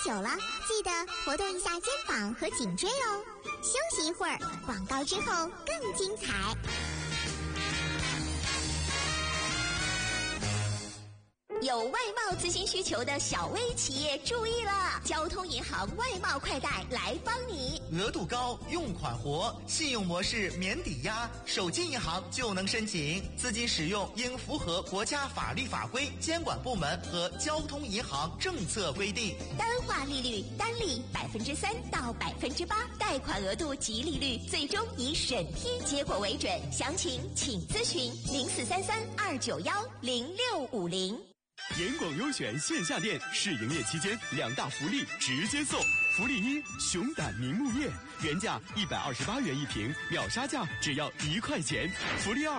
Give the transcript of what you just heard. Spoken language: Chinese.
手了，记得活动一下肩膀和颈椎哦。休息一会儿，广告之后更精彩。有外贸资金需求的小微企业注意了，交通银行外贸快贷来帮你。 额度高，用款活，信用模式免抵押，手机银行就能申请。资金使用应符合国家法律法规、监管部门和交通银行政策规定。 单化利率单利3%到8%，贷款额度及利率最终以审批结果为准。详情请咨询043329106050。 严广优选线下店试营业期间2大福利直接送。福利1，熊胆明目叶，原价128元一瓶，秒杀价只要1块钱。福利2。